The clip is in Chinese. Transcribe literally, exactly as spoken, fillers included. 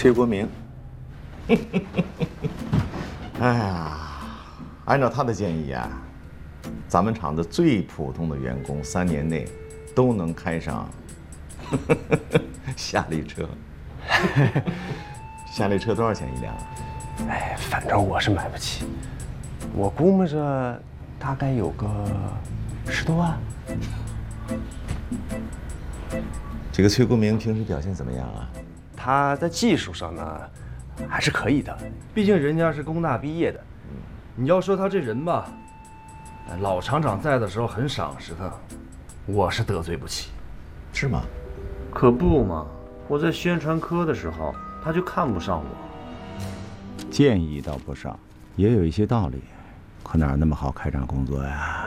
崔国明。哎呀，按照他的建议啊，咱们厂的最普通的员工三年内都能开上夏利车。夏利车多少钱一辆啊？ 哎，反正我是买不起，我估摸着大概有个十多万。 这个崔国明平时表现怎么样啊？ 他在技术上呢，还是可以的，毕竟人家是工大毕业的。你要说他这人吧，老厂长在的时候很赏识他，我是得罪不起。 是吗？ 可不嘛，我在宣传科的时候，他就看不上我。 建议倒不少，也有一些道理，可哪那么好开展工作呀？